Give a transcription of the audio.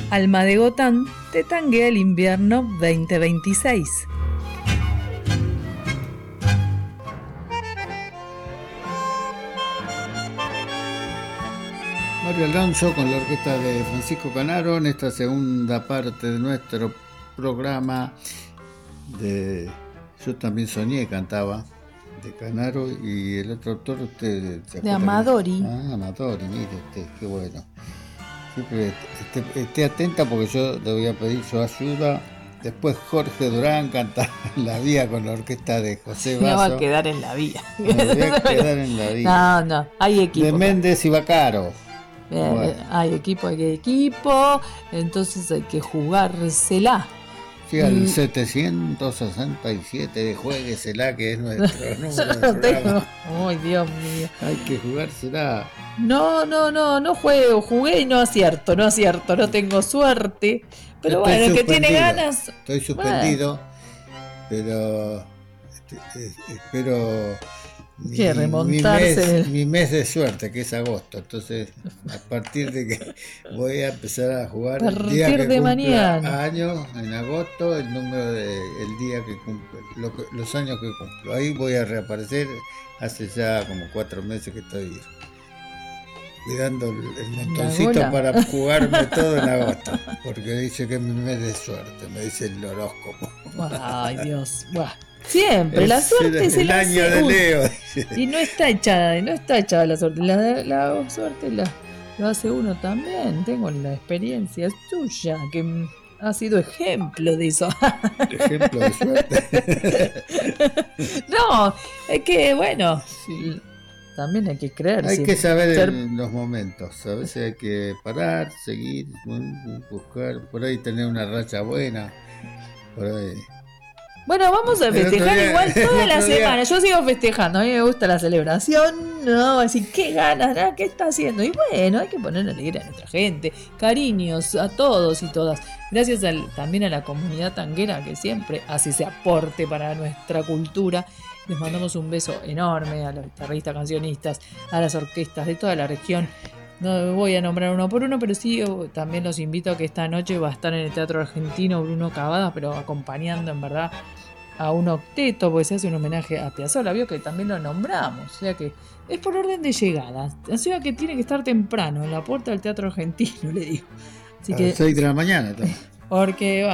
Alma de Gotán te tanguea el invierno 2026. Mario Alonso con la orquesta de Francisco Canaro en esta segunda parte de nuestro programa de Yo también soñé, cantaba de Canaro, y el otro autor, usted se De acuerda Amadori. Amadori, mire usted, qué bueno. Siempre esté atenta porque yo le voy a pedir su ayuda. Después Jorge Durán canta La Vía con la orquesta de José Basso. No va a quedar en la vía. Me voy a quedar en la vía. No, hay equipo. De Méndez y Bacaro. Bueno. Hay equipo, entonces hay que jugársela. Sí, al 767 de Jueguesela, que es nuestro número. Ay, Dios mío. Hay que jugársela. No jugué y no acierto, no tengo suerte. Pero bueno, el que tiene ganas. Estoy suspendido, pero espero mi mes de suerte, que es agosto. Entonces, a partir de que voy a empezar a jugar el día que de mañana, años, en agosto, el número de el día que cumplo, los años que cumplo. Ahí voy a reaparecer. Hace ya como 4 meses que estoy cuidando el montoncito para jugarme todo en agosto, porque dice que es mi mes de suerte, me dice el horóscopo. Ay, Dios. Siempre, la suerte se la hace de Leo. Y no está echada la suerte. La suerte lo hace uno también. Tengo la experiencia tuya, que ha sido ejemplo de eso. Ejemplo de suerte. No, es que bueno, sí. También hay que creer. Hay que saber en los momentos. A veces hay que parar, seguir, buscar, por ahí tener una racha buena, por ahí. Bueno, vamos a festejar igual toda la semana. Yo sigo festejando, a mí me gusta la celebración. No, así, qué ganas, ¿no? ¿Qué está haciendo? Y bueno, hay que poner alegría a nuestra gente. Cariños a todos y todas. Gracias también a la comunidad tanguera que siempre hace ese aporte para nuestra cultura. Les mandamos un beso enorme a los guitarristas, cancionistas, a las orquestas de toda la región. No voy a nombrar uno por uno, pero sí también los invito a que esta noche va a estar en el Teatro Argentino Bruno Cavada, pero acompañando en verdad a un octeto, porque se hace un homenaje a Piazzolla, vio que también lo nombramos, o sea que es por orden de llegada, o sea que tiene que estar temprano en la puerta del Teatro Argentino, le digo. Así a las 6 de la mañana. Porque